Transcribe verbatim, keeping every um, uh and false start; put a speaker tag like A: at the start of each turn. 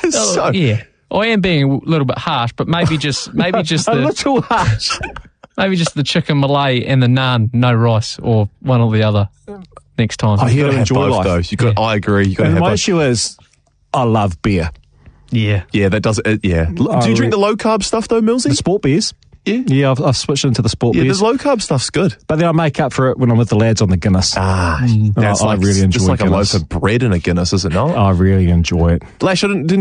A: so,
B: yeah. I am being a little bit harsh, but maybe just maybe just
C: a
B: the
C: little harsh.
B: maybe just the chicken Malay and the naan, no rice, or one or the other next time.
A: Oh, you
C: gotta
A: got to have
C: enjoy
A: both
C: life.
A: though. You got.
B: Yeah.
A: I agree. You got to
C: And
A: have
C: my
A: both.
C: issue is, I love beer.
B: Yeah.
A: Yeah, that does it. Yeah. Do
C: I
A: you drink
C: re-
A: the low carb stuff though, Millsy?
C: The sport beers.
A: Yeah.
C: Yeah, I've, I've switched into the sport
A: Yeah,
C: beers.
A: the low carb stuff's good.
C: But then I make up for it when I'm with the lads on the Guinness.
A: Ah,
C: I-
A: that's
C: I
A: like
C: really enjoy
A: just like
C: Guinness.
A: a loaf of bread in a Guinness, is it not?
C: I really enjoy it.
A: Lash, I didn't, didn't